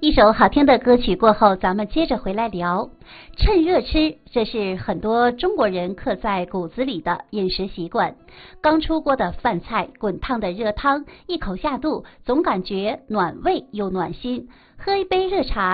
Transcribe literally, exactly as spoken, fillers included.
一首好听的歌曲过后，咱们接着回来聊。趁热吃，这是很多中国人刻在骨子里的饮食习惯。刚出锅的饭菜，滚烫的热汤，一口下肚，总感觉暖胃又暖心。喝一杯热茶，